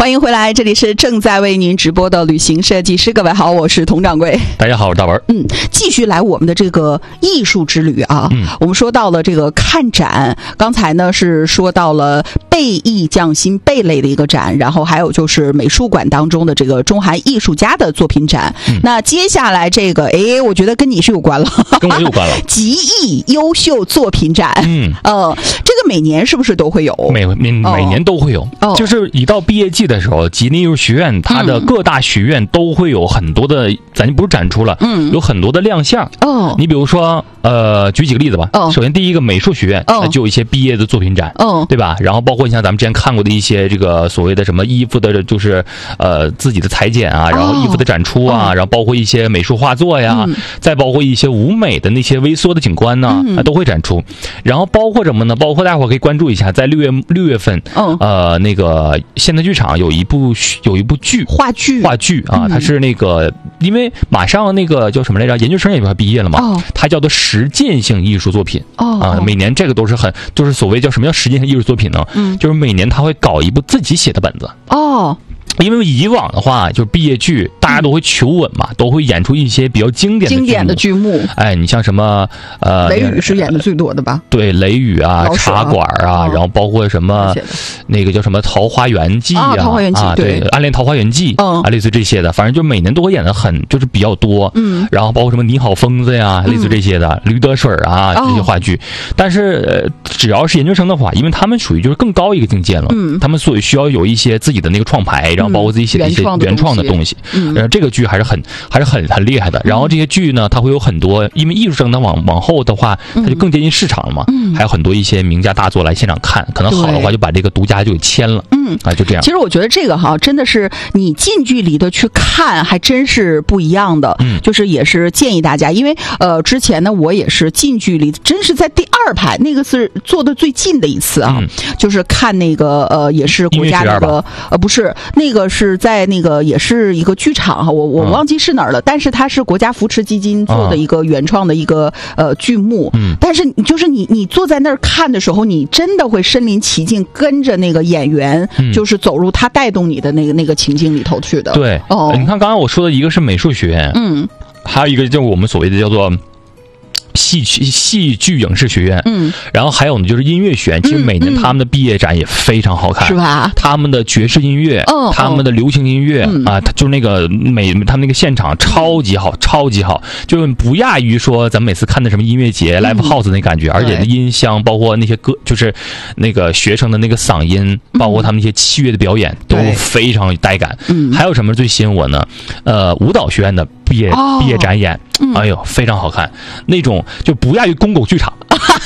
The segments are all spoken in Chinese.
欢迎回来，这里是正在为您直播的旅行设计师。各位好，我是佟掌柜。 大家好，我是大文。 继续来我们的这个艺术之旅啊。我们说到了这个看展，刚才呢是说到了贝艺匠心贝类的一个展，然后还有就是美术馆当中的这个中韩艺术家的作品展。那接下来这个，我觉得跟你是有关了， 跟我有关了。 极艺优秀作品展，这个每年是不是都会有？每年都会有，就是一到毕业季的时候，吉林艺术学院它的各大学院都会有很多的，咱就不是展出了，有很多的亮相。你比如说，举几个例子吧。首先第一个美术学院，就有一些毕业的作品展，对吧？然后包括你像咱们之前看过的一些这个所谓的什么衣服的，就是自己的裁剪啊，然后衣服的展出啊，然后包括一些美术画作呀，再包括一些舞美的那些微缩的景观呢，都会展出。然后包括什么呢？包括大伙可以关注一下，在6月份，那个现代剧场有一部剧，话剧啊，它是那个因为马上那个叫什么来着，研究生也快毕业了嘛，它叫做实践性艺术作品每年这个都是就是所谓叫什么叫实践性艺术作品呢？就是每年他会搞一部自己写的本子因为以往的话，就是毕业剧，大家都会求稳嘛，都会演出一些比较经典的剧目。你像什么雷雨是演的最多的吧？ 对，雷雨啊，茶馆啊，然后包括什么那个叫什么《桃花源记》 桃花源记， 对，《暗恋桃花源记》类似于这些的，反正就每年都会演的就是比较多。然后包括什么你好疯子呀，类似于这些的，驴得水啊这些话剧。但是只要是研究生的话，因为他们属于就是更高一个境界了，他们所以需要有一些自己的那个创牌，然后包括自己写的一些原创的东西，这个剧还是很厉害的。然后这些剧呢，它会有很多，因为艺术生呢往后的话，它就更接近市场了嘛，还有很多一些名家大作来现场看，可能好的话就把这个独家就给签了，就这样。 其实我觉得这个真的是你近距离的去看，还真是不一样的。就是也是建议大家，因为之前呢我也是近距离，真是在第2排，那个是坐的最近的一次啊，就是看那个也是国家那个不是那个是在那个也是一个剧场我忘记是哪儿了，但是它是国家扶持基金做的一个原创的一个剧目，但是就是你坐在那儿看的时候，你真的会身临其境，跟着那个演员就是走入他带动你的那个情境里头去的。 对，你看刚刚我说的一个是美术学院，还有一个就是我们所谓的叫做戏剧影视学院，然后还有呢就是音乐学院，其实每年他们的毕业展也非常好看，是吧？他们的爵士音乐，他们的流行音乐就是那个他们那个现场超级好，就是不亚于说咱们每次看的什么音乐节 live house 那感觉，而且音箱包括那些歌，就是那个学生的那个嗓音，包括他们那些器乐的表演都非常有带感。还有什么最吸引我呢？舞蹈学院的毕业展演，哎呦非常好看，那种就不亚于公狗剧场。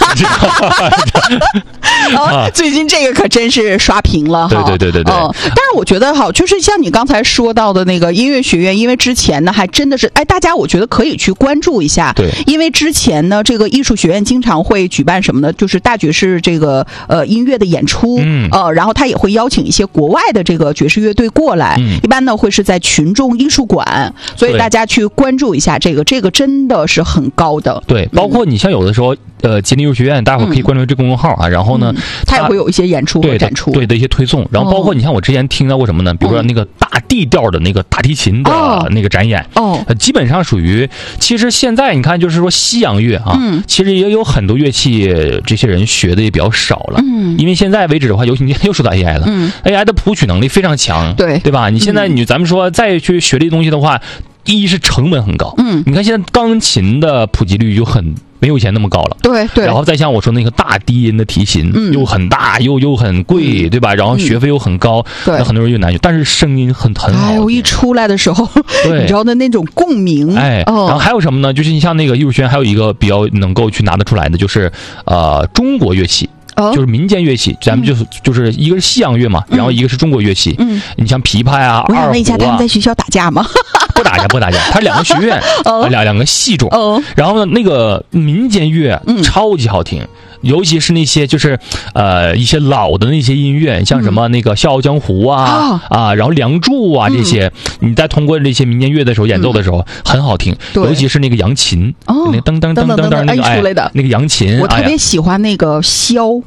最近这个可真是刷屏了哈。 对。但是我觉得就是像你刚才说到的那个音乐学院，因为之前呢还真的是大家我觉得可以去关注一下。对，因为之前呢这个艺术学院经常会举办什么呢？就是大爵士这个音乐的演出，然后他也会邀请一些国外的这个爵士乐队过来，一般呢会是在群众艺术馆，所以大家去关注一下这个真的是很高的。对， 包括你像有的时候吉林艺术学院，大伙可以关注这公众号啊，然后呢， 它也会有一些演出和展出， 对的一些推送。然后包括你像我之前听到过什么呢？比如说那个大 D 调的那个大提琴的那个展演，基本上属于，其实现在你看就是说西洋乐啊，其实也有很多乐器，这些人学的也比较少了，因为现在为止的话，尤其你又说到 AI 了，AI 的谱曲能力非常强，对吧？你现在咱们说再去学这些东西的话，一是成本很高，你看现在钢琴的普及率就没有以前那么高了，对，然后再像我说那个大低音的提琴，又很大又很贵，对吧？然后学费又很高，那很多人又难学，但是声音很好。 我一出来的时候，你知道的那种共鸣， 然后还有什么呢？就是你像那个艺术学院，还有一个比较能够去拿得出来的，就是中国乐器。就是民间乐器，咱们就是一个是西洋乐嘛，然后一个是中国乐器。你像琵琶呀、二胡啊。我想问一下，他们在学校打架吗？ 不打架，它是两个学院，两个系种。然后呢，那个民间乐超级好听。尤其是那些就是一些老的那些音乐，像什么那个《笑傲江湖》然后《梁祝》啊这些，你在通过这些民间乐的时候演奏的时候很好听，尤其是那个扬琴，那个噔噔噔噔噔那个出来的那个扬琴， 我特别喜欢那个箫